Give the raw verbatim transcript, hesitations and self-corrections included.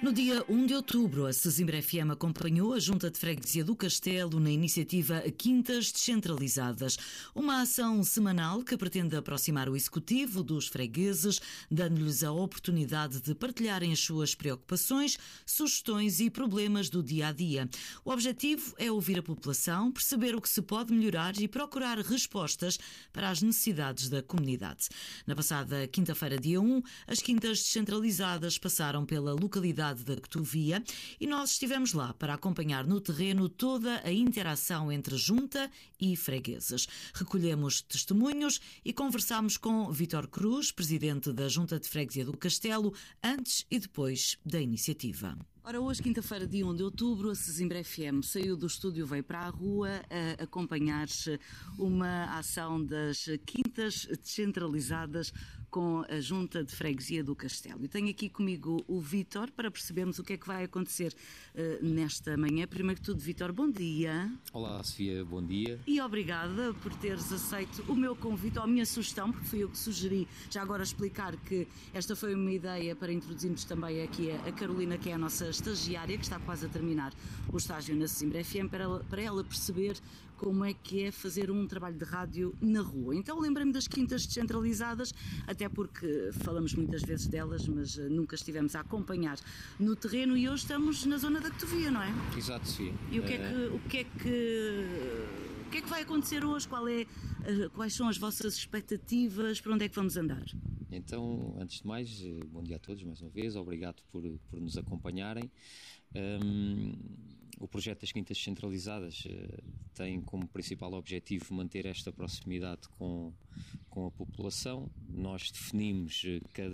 No dia um de outubro, a Sesimbra F M acompanhou a Junta de Freguesia do Castelo na iniciativa Quintas Descentralizadas, uma ação semanal que pretende aproximar o Executivo dos fregueses, dando-lhes a oportunidade de partilharem as suas preocupações, sugestões e problemas do dia-a-dia. O objetivo é ouvir a população, perceber o que se pode melhorar e procurar respostas para as necessidades da comunidade. Na passada quinta-feira, dia um, as Quintas Descentralizadas passaram pela localidade da Cotovia e nós estivemos lá para acompanhar no terreno toda a interação entre junta e fregueses. Recolhemos testemunhos e conversámos com Vítor Cruz, presidente da Junta de Freguesia do Castelo, antes e depois da iniciativa. Ora, hoje, quinta-feira, dia um de outubro, a Sesimbra F M saiu do estúdio, veio para a rua a acompanhar uma ação das Quintas Descentralizadas com a Junta de Freguesia do Castelo. E tenho aqui comigo o Vítor para percebermos o que é que vai acontecer uh, nesta manhã. Primeiro de tudo, Vítor, bom dia. Olá, Sofia, bom dia. E obrigada por teres aceito o meu convite, ou a minha sugestão, porque fui eu que sugeri. Já agora explicar que esta foi uma ideia para introduzirmos também aqui a Carolina, que é a nossa estagiária, que está quase a terminar o estágio na Sesimbra F M, para ela, para ela perceber como é que é fazer um trabalho de rádio na rua. Então lembrei-me das Quintas Descentralizadas, até porque falamos muitas vezes delas, mas nunca estivemos a acompanhar no terreno e hoje estamos na zona da Cotovia, não é? Exato, Sofia. E o que é que, o que, é que, o que é que vai acontecer hoje? Qual é, quais são as vossas expectativas? Para onde é que vamos andar? Então, antes de mais, bom dia a todos mais uma vez, obrigado por, por nos acompanharem. Um, o projeto das Quintas Descentralizadas uh, tem como principal objetivo manter esta proximidade com, com a população. Nós definimos uh, cada